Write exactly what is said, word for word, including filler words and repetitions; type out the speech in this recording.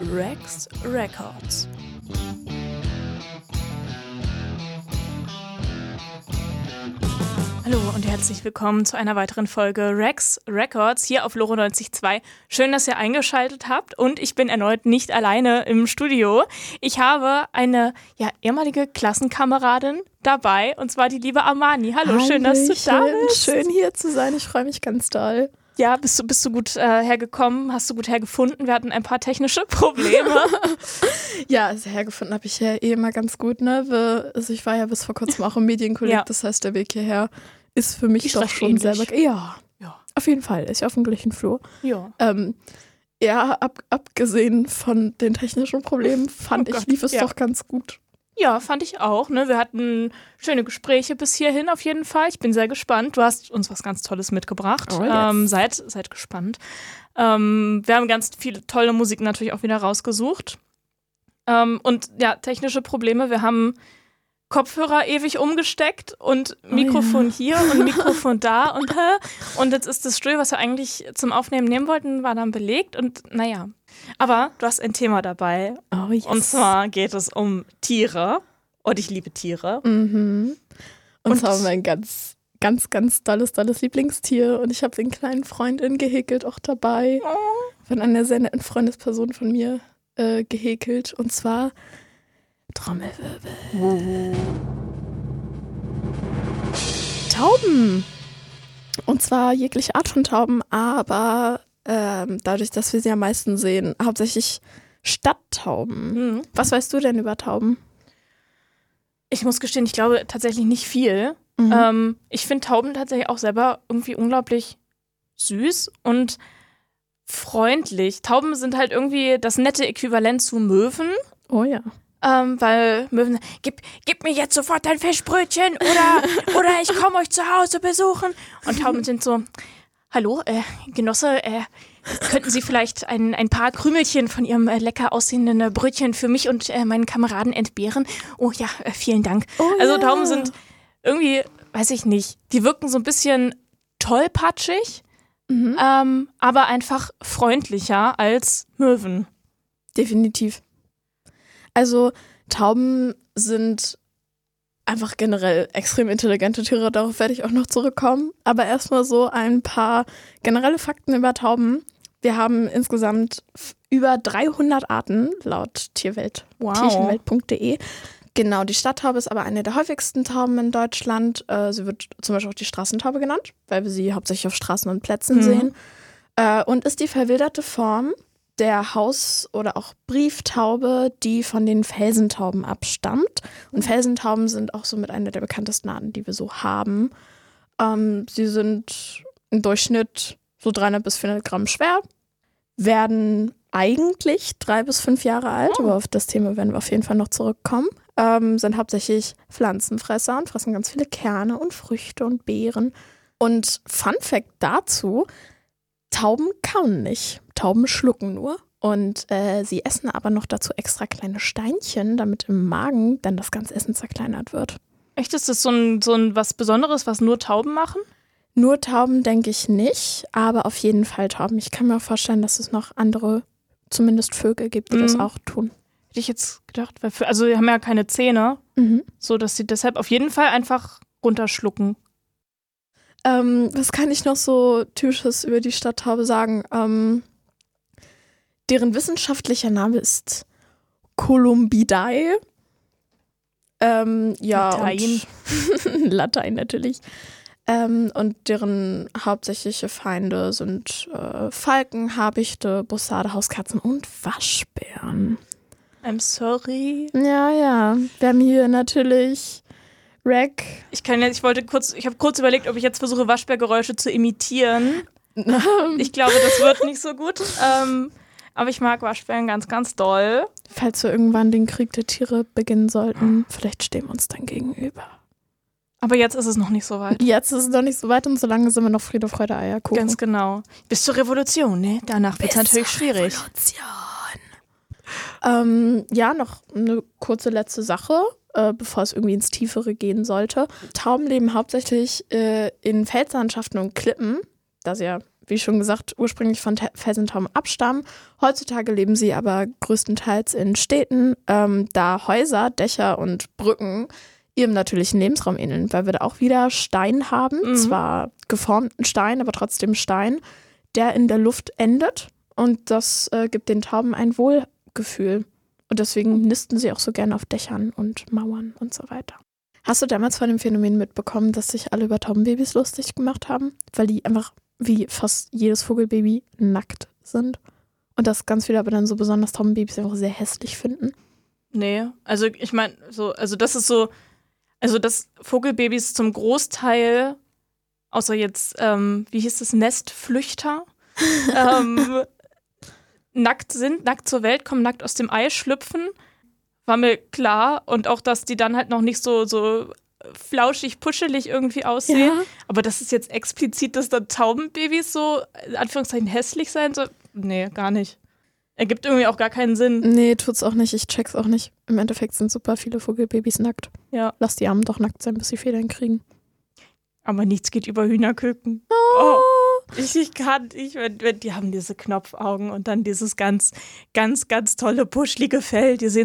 Rex Records. Hallo und herzlich willkommen zu einer weiteren Folge Rex Records hier auf Loro neunzig Komma zwei. Schön, dass ihr eingeschaltet habt und ich bin erneut nicht alleine im Studio. Ich habe eine ja, ehemalige Klassenkameradin dabei und zwar die liebe Amani. Hallo, Hallöchen. Schön, dass du da bist. Schön hier zu sein, ich freue mich ganz doll. Ja, bist du, bist du gut äh, hergekommen? Hast du gut hergefunden? Wir hatten ein paar technische Probleme. Ja, also hergefunden habe ich ja eh immer ganz gut, ne? Wir, also ich war ja bis vor kurzem auch im Medienkolleg, ja. Das heißt, der Weg hierher ist für mich ich doch schon ähnlich. selber. Ja, ja, auf jeden Fall. Ist ja auf dem gleichen Flur. Ja. Ähm, ja, ab, abgesehen von den technischen Problemen fand oh ich, Gott, lief es ja. doch ganz gut. Ja, fand ich auch. Ne? Wir hatten schöne Gespräche bis hierhin auf jeden Fall. Ich bin sehr gespannt. Du hast uns was ganz Tolles mitgebracht. Oh, yes. ähm, seid, seid gespannt. Ähm, wir haben ganz viele tolle Musik natürlich auch wieder rausgesucht. Ähm, und ja, technische Probleme. Wir haben Kopfhörer ewig umgesteckt und Mikrofon oh, ja. hier und Mikrofon da. Und, und jetzt ist das Studio, was wir eigentlich zum Aufnehmen nehmen wollten, war dann belegt. Und naja. Aber du hast ein Thema dabei. Oh, yes. Und zwar geht es um Tiere. Und ich liebe Tiere. Mhm. Und, und zwar mein ganz, ganz, ganz tolles, tolles Lieblingstier. Und ich habe den kleinen Freund in gehäkelt auch dabei. Oh. Von einer sehr netten Freundesperson von mir äh, gehäkelt. Und zwar Trommelwirbel. Oh. Tauben. Und zwar jegliche Art von Tauben, aber ähm, dadurch, dass wir sie am meisten sehen, hauptsächlich Stadttauben. Mhm. Was weißt du denn über Tauben? Ich muss gestehen, ich glaube tatsächlich nicht viel. Mhm. Ähm, ich finde Tauben tatsächlich auch selber irgendwie unglaublich süß und freundlich. Tauben sind halt irgendwie das nette Äquivalent zu Möwen. Oh ja. Ähm, weil Möwen, gib, gib mir jetzt sofort dein Fischbrötchen oder, oder ich komme euch zu Hause besuchen. Und Tauben sind so, hallo, äh, Genosse, äh, könnten Sie vielleicht ein, ein paar Krümelchen von Ihrem äh, lecker aussehenden äh, Brötchen für mich und äh, meinen Kameraden entbehren? Oh ja, äh, vielen Dank. Oh, also ja. Tauben sind irgendwie, weiß ich nicht, die wirken so ein bisschen tollpatschig, mhm. ähm, aber einfach freundlicher als Möwen. Definitiv. Also Tauben sind einfach generell extrem intelligente Tiere, darauf werde ich auch noch zurückkommen. Aber erstmal so ein paar generelle Fakten über Tauben. Wir haben insgesamt über dreihundert Arten laut Tierwelt, wow. tierchenwelt punkt de. Genau, die Stadttaube ist aber eine der häufigsten Tauben in Deutschland. Äh, sie wird zum Beispiel auch die Straßentaube genannt, weil wir sie hauptsächlich auf Straßen und Plätzen mhm. sehen. Äh, und ist die verwilderte Form der Haus- oder auch Brieftaube, die von den Felsentauben abstammt. Und Felsentauben sind auch so mit einer der bekanntesten Arten, die wir so haben. Ähm, sie sind im Durchschnitt so dreihundert bis vierhundert Gramm schwer, werden eigentlich drei bis fünf Jahre alt, oh. aber auf das Thema werden wir auf jeden Fall noch zurückkommen. Ähm, sind hauptsächlich Pflanzenfresser und fressen ganz viele Kerne und Früchte und Beeren. Und Fun Fact dazu: Tauben kauen nicht. Tauben schlucken nur. Und äh, sie essen aber noch dazu extra kleine Steinchen, damit im Magen dann das ganze Essen zerkleinert wird. Echt, ist das so ein, so ein was Besonderes, was nur Tauben machen? Nur Tauben denke ich nicht, aber auf jeden Fall Tauben. Ich kann mir auch vorstellen, dass es noch andere, zumindest Vögel gibt, die mhm. das auch tun. Hätte ich jetzt gedacht, weil für, also die haben ja keine Zähne, mhm. so dass sie deshalb auf jeden Fall einfach runterschlucken. Ähm, was kann ich noch so Typisches über die Stadttaube sagen? Ähm, deren wissenschaftlicher Name ist Columbidae. Ähm, ja, Latein. Und Latein natürlich. Ähm, und deren hauptsächliche Feinde sind äh, Falken, Habichte, Bussarde, Hauskatzen und Waschbären. I'm sorry. Ja, ja. Wir haben hier natürlich Rack. Ich kann jetzt, ich wollte kurz, ich habe kurz überlegt, ob ich jetzt versuche, Waschbärgeräusche zu imitieren. Ich glaube, das wird nicht so gut. Ähm, aber ich mag Waschbären ganz, ganz doll. Falls wir irgendwann den Krieg der Tiere beginnen sollten, vielleicht stehen wir uns dann gegenüber. Aber jetzt ist es noch nicht so weit. Jetzt ist es noch nicht so weit und solange sind wir noch Friede, Freude, Eierkuchen. Ganz genau. Bis zur Revolution, ne? Danach wird es natürlich schwierig. Revolution. Ähm, ja, noch eine kurze letzte Sache, äh, bevor es irgendwie ins Tiefere gehen sollte. Tauben leben hauptsächlich äh, in Felslandschaften und Klippen, da sie ja wie schon gesagt, ursprünglich von Ta- Felsentauben abstammen. Heutzutage leben sie aber größtenteils in Städten, ähm, da Häuser, Dächer und Brücken ihrem natürlichen Lebensraum ähneln, weil wir da auch wieder Stein haben, Mhm. zwar geformten Stein, aber trotzdem Stein, der in der Luft endet und das äh, gibt den Tauben ein Wohlgefühl. Und deswegen nisten sie auch so gerne auf Dächern und Mauern und so weiter. Hast du damals von dem Phänomen mitbekommen, dass sich alle über Taubenbabys lustig gemacht haben? Weil die einfach wie fast jedes Vogelbaby nackt sind. Und dass ganz viele aber dann so besonders Taubenbabys einfach sehr hässlich finden. Nee, also ich meine, so, also das ist so, also dass Vogelbabys zum Großteil, außer jetzt, ähm, wie hieß es, Nestflüchter, ähm, nackt sind, nackt zur Welt kommen, nackt aus dem Ei schlüpfen, war mir klar. Und auch, dass die dann halt noch nicht so, so flauschig, puschelig irgendwie aussehen. Ja. Aber das ist jetzt explizit, dass da Taubenbabys so, in Anführungszeichen, hässlich sein sollen. Nee, gar nicht. Ergibt irgendwie auch gar keinen Sinn. Nee, tut's auch nicht. Ich check's auch nicht. Im Endeffekt sind super viele Vogelbabys nackt. Ja. Lass die Armen doch nackt sein, bis sie Federn kriegen. Aber nichts geht über Hühnerküken. Oh. Oh. Ich, ich kann, ich, wenn, wenn, die haben diese Knopfaugen und dann dieses ganz, ganz, ganz tolle, puschlige Fell. Die sehen